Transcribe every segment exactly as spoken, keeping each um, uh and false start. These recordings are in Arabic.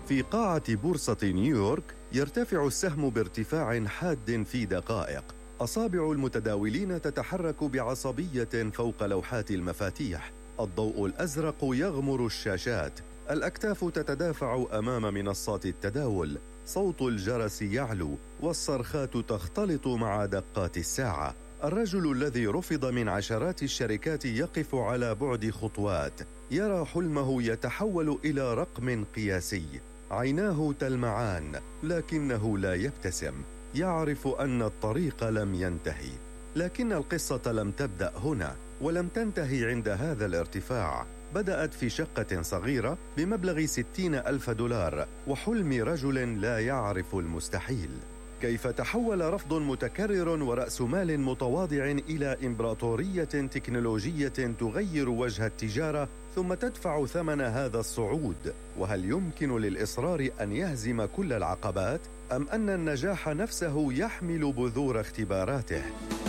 في قاعة بورصة نيويورك يرتفع السهم بارتفاع حاد في دقائق. أصابع المتداولين تتحرك بعصبية فوق لوحات المفاتيح. الضوء الأزرق يغمر الشاشات. الأكتاف تتدافع أمام منصات التداول. صوت الجرس يعلو والصرخات تختلط مع دقات الساعة. الرجل الذي رفض من عشرات الشركات يقف على بعد خطوات. يرى حلمه يتحول إلى رقم قياسي. عيناه تلمعان لكنه لا يبتسم. يعرف أن الطريق لم ينتهي. لكن القصة لم تبدأ هنا، ولم تنتهي عند هذا الارتفاع. بدأت في شقة صغيرة بمبلغ ستين ألف دولار وحلم رجل لا يعرف المستحيل. كيف تحول رفض متكرر ورأس مال متواضع إلى إمبراطورية تكنولوجية تغير وجه التجارة ثم تدفع ثمن هذا الصعود؟ وهل يمكن للإصرار أن يهزم كل العقبات؟ أم أن النجاح نفسه يحمل بذور اختباراته؟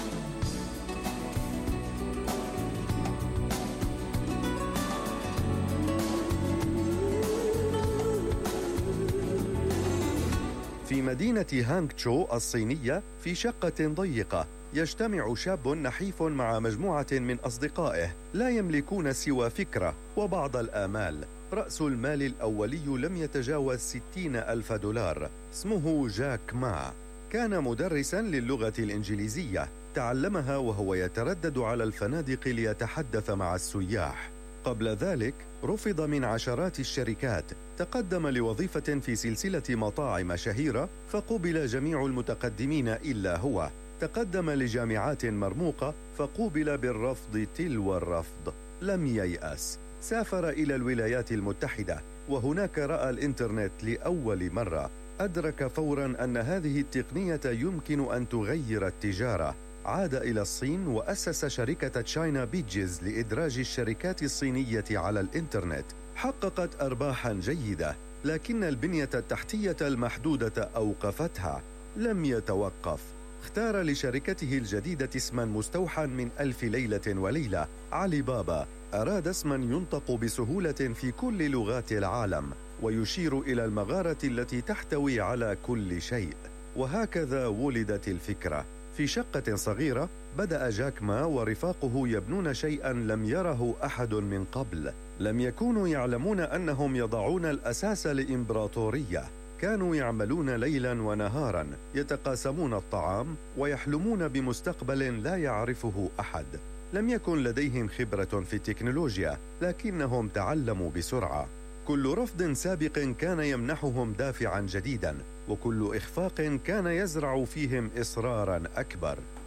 في مدينة هانغتشو الصينية في شقة ضيقة يجتمع شاب نحيف مع مجموعة من أصدقائه لا يملكون سوى فكرة وبعض الآمال. رأس المال الأولي لم يتجاوز ستين ألف دولار. اسمه جاك ما. كان مدرساً للغة الإنجليزية، تعلمها وهو يتردد على الفنادق ليتحدث مع السياح. قبل ذلك رفض من عشرات الشركات. تقدم لوظيفة في سلسلة مطاعم شهيرة فقُبل جميع المتقدمين إلا هو. تقدم لجامعات مرموقة فقُبل بالرفض تلو الرفض. لم ييأس. سافر إلى الولايات المتحدة وهناك رأى الإنترنت لأول مرة. أدرك فوراً أن هذه التقنية يمكن أن تغير التجارة. عاد إلى الصين وأسس شركة تشاينا بيجز لإدراج الشركات الصينية على الإنترنت. حققت أرباحاً جيدة، لكن البنية التحتية المحدودة أوقفتها. لم يتوقف. اختار لشركته الجديدة اسماً مستوحى من ألف ليلة وليلة، علي بابا. أراد اسماً ينطق بسهولة في كل لغات العالم ويشير إلى المغارة التي تحتوي على كل شيء. وهكذا ولدت الفكرة. في شقة صغيرة بدأ جاك ما ورفاقه يبنون شيئاً لم يره أحد من قبل. لم يكونوا يعلمون أنهم يضعون الأساس لإمبراطورية. كانوا يعملون ليلاً ونهاراً، يتقاسمون الطعام ويحلمون بمستقبل لا يعرفه أحد. لم يكن لديهم خبرة في التكنولوجيا، لكنهم تعلموا بسرعة. كل رفض سابق كان يمنحهم دافعاً جديداً، وكل إخفاق كان يزرع فيهم إصراراً أكبر.